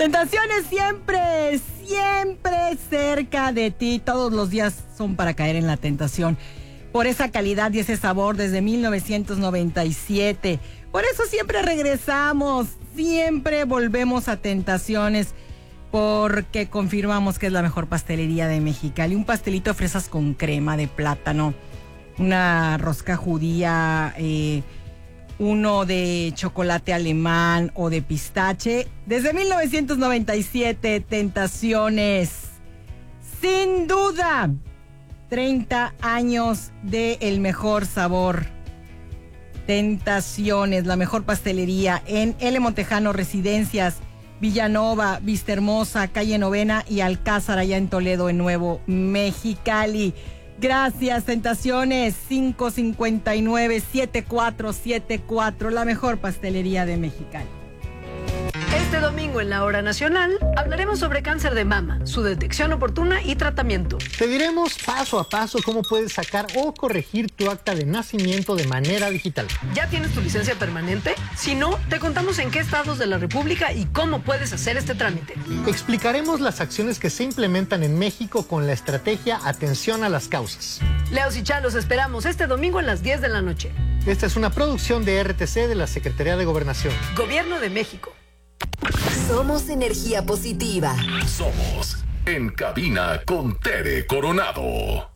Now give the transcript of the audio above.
Tentaciones siempre, siempre cerca de ti. Todos los días son para caer en la tentación. Por esa calidad y ese sabor desde 1997. Por eso siempre regresamos, siempre volvemos a Tentaciones, porque confirmamos que es la mejor pastelería de Mexicali. Un pastelito de fresas con crema de plátano, una rosca judía, uno de chocolate alemán o de pistache. Desde 1997, Tentaciones. Sin duda, 30 años de el mejor sabor. Tentaciones, la mejor pastelería en L. Montejano Residencias, Villanova, Vista Hermosa, Calle Novena y Alcázar, allá en Toledo, en Nuevo Mexicali. Gracias, Tentaciones. 559-7474, la mejor pastelería de Mexicali. Este domingo en la Hora Nacional hablaremos sobre cáncer de mama, su detección oportuna y tratamiento. Te diremos paso a paso cómo puedes sacar o corregir tu acta de nacimiento de manera digital. ¿Ya tienes tu licencia permanente? Si no, te contamos en qué estados de la República y cómo puedes hacer este trámite. Explicaremos las acciones que se implementan en México con la estrategia Atención a las Causas. Leos y Chalos, esperamos este domingo a las 10 de la noche. Esta es una producción de RTC de la Secretaría de Gobernación. Gobierno de México. Somos energía positiva. Somos En Cabina con Tere Coronado.